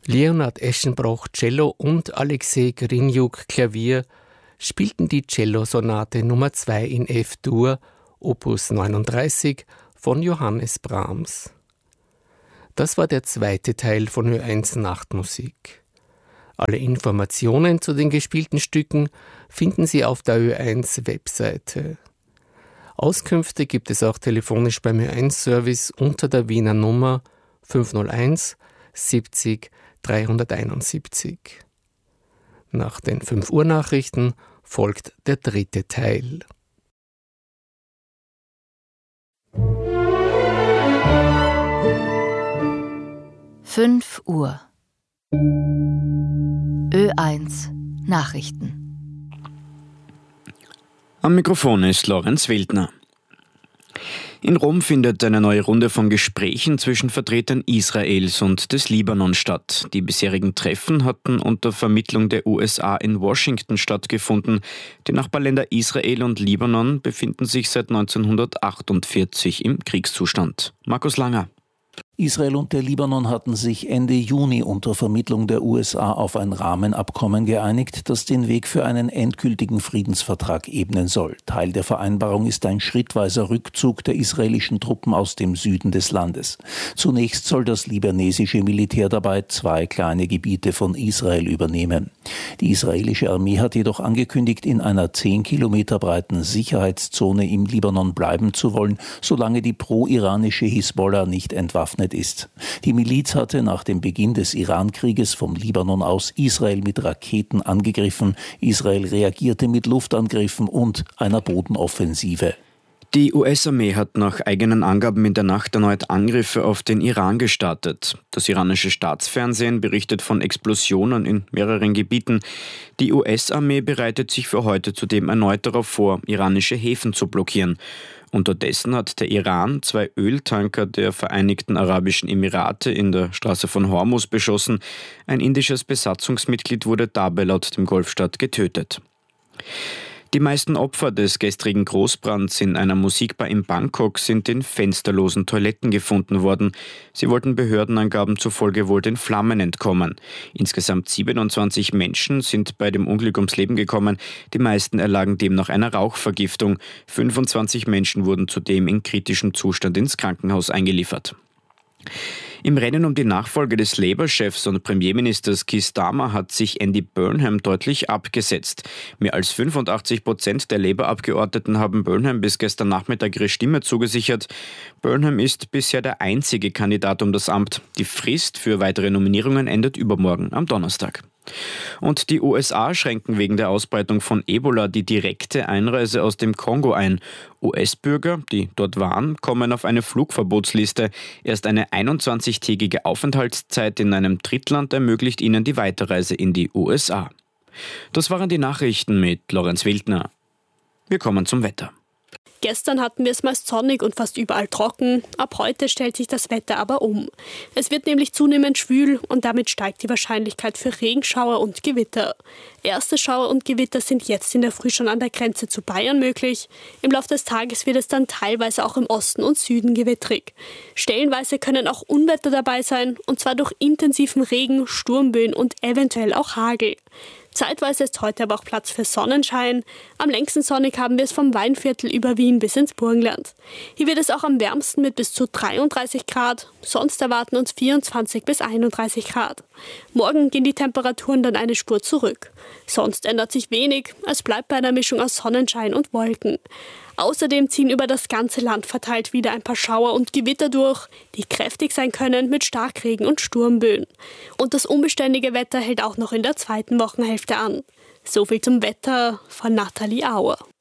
Leonard Eschenbach Cello und Alexei Grinjuk Klavier spielten die Cellosonate Nummer 2 in F-Dur, Opus 39 von Johannes Brahms. Das war der zweite Teil von Ö1 Nachtmusik. Alle Informationen zu den gespielten Stücken finden Sie auf der Ö1 Webseite. Auskünfte gibt es auch telefonisch beim Ö1 Service unter der Wiener Nummer 501 70 371. Nach den 5 Uhr Nachrichten folgt der dritte Teil. Fünf Uhr. Ö1 Nachrichten. Am Mikrofon ist Lorenz Wildner. In Rom findet eine neue Runde von Gesprächen zwischen Vertretern Israels und des Libanon statt. Die bisherigen Treffen hatten unter Vermittlung der USA in Washington stattgefunden. Die Nachbarländer Israel und Libanon befinden sich seit 1948 im Kriegszustand. Markus Langer. Israel und der Libanon hatten sich Ende Juni unter Vermittlung der USA auf ein Rahmenabkommen geeinigt, das den Weg für einen endgültigen Friedensvertrag ebnen soll. Teil der Vereinbarung ist ein schrittweiser Rückzug der israelischen Truppen aus dem Süden des Landes. Zunächst soll das libanesische Militär dabei 2 kleine Gebiete von Israel übernehmen. Die israelische Armee hat jedoch angekündigt, in einer 10 Kilometer breiten Sicherheitszone im Libanon bleiben zu wollen, solange die pro-iranische Hisbollah nicht entwaffnet ist. Die Miliz hatte nach dem Beginn des Iran-Krieges vom Libanon aus Israel mit Raketen angegriffen. Israel reagierte mit Luftangriffen und einer Bodenoffensive. Die US-Armee hat nach eigenen Angaben in der Nacht erneut Angriffe auf den Iran gestartet. Das iranische Staatsfernsehen berichtet von Explosionen in mehreren Gebieten. Die US-Armee bereitet sich für heute zudem erneut darauf vor, iranische Häfen zu blockieren. Unterdessen hat der Iran 2 Öltanker der Vereinigten Arabischen Emirate in der Straße von Hormuz beschossen. Ein indisches Besatzungsmitglied wurde dabei laut dem Golfstaat getötet. Die meisten Opfer des gestrigen Großbrands in einer Musikbar in Bangkok sind in fensterlosen Toiletten gefunden worden. Sie wollten Behördenangaben zufolge wohl den Flammen entkommen. Insgesamt 27 Menschen sind bei dem Unglück ums Leben gekommen. Die meisten erlagen demnach einer Rauchvergiftung. 25 Menschen wurden zudem in kritischem Zustand ins Krankenhaus eingeliefert. Im Rennen um die Nachfolge des Labour-Chefs und Premierministers Keir Starmer hat sich Andy Burnham deutlich abgesetzt. Mehr als 85% der Labour-Abgeordneten haben Burnham bis gestern Nachmittag ihre Stimme zugesichert. Burnham ist bisher der einzige Kandidat um das Amt. Die Frist für weitere Nominierungen endet übermorgen am Donnerstag. Und die USA schränken wegen der Ausbreitung von Ebola die direkte Einreise aus dem Kongo ein. US-Bürger, die dort waren, kommen auf eine Flugverbotsliste. Erst eine 21-tägige Aufenthaltszeit in einem Drittland ermöglicht ihnen die Weiterreise in die USA. Das waren die Nachrichten mit Lorenz Wildner. Wir kommen zum Wetter. Gestern hatten wir es meist sonnig und fast überall trocken. Ab heute stellt sich das Wetter aber um. Es wird nämlich zunehmend schwül und damit steigt die Wahrscheinlichkeit für Regenschauer und Gewitter. Erste Schauer und Gewitter sind jetzt in der Früh schon an der Grenze zu Bayern möglich. Im Laufe des Tages wird es dann teilweise auch im Osten und Süden gewittrig. Stellenweise können auch Unwetter dabei sein, und zwar durch intensiven Regen, Sturmböen und eventuell auch Hagel. Zeitweise ist heute aber auch Platz für Sonnenschein. Am längsten sonnig haben wir es vom Weinviertel über Wien bis ins Burgenland. Hier wird es auch am wärmsten mit bis zu 33 Grad. Sonst erwarten uns 24 bis 31 Grad. Morgen gehen die Temperaturen dann eine Spur zurück. Sonst ändert sich wenig. Es bleibt bei einer Mischung aus Sonnenschein und Wolken. Außerdem ziehen über das ganze Land verteilt wieder ein paar Schauer und Gewitter durch, die kräftig sein können mit Starkregen und Sturmböen. Und das unbeständige Wetter hält auch noch in der zweiten Wochenhälfte an. So viel zum Wetter von Nathalie Auer.